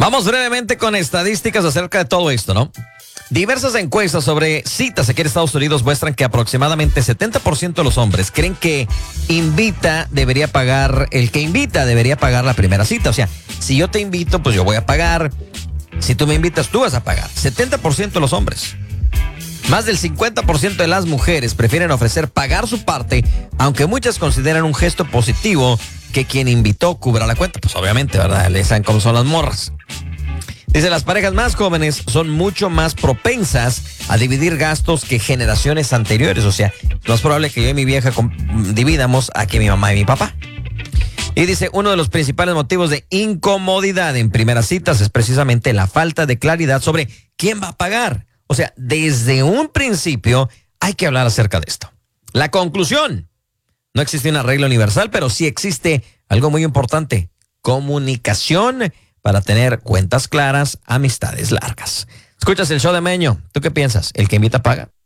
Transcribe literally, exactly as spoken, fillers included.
Vamos brevemente con estadísticas acerca de todo esto, ¿no? Diversas encuestas sobre citas aquí en Estados Unidos muestran que aproximadamente setenta por ciento de los hombres creen que invita debería pagar, el que invita debería pagar la primera cita. O sea, si yo te invito, pues yo voy a pagar. Si tú me invitas, tú vas a pagar. setenta por ciento de los hombres. Más del cincuenta por ciento de las mujeres prefieren ofrecer pagar su parte, aunque muchas consideran un gesto positivo que quien invitó cubra la cuenta. Pues obviamente, ¿verdad? Le saben cómo son las morras. Dice, las parejas más jóvenes son mucho más propensas a dividir gastos que generaciones anteriores. O sea, no es probable que yo y mi vieja dividamos a que mi mamá y mi papá. Y dice, uno de los principales motivos de incomodidad en primeras citas es precisamente la falta de claridad sobre quién va a pagar. O sea, desde un principio hay que hablar acerca de esto. La conclusión, no existe una regla universal, pero sí existe algo muy importante, comunicación para tener cuentas claras, amistades largas. Escuchas el show de Meño. ¿Tú qué piensas? ¿El que invita paga?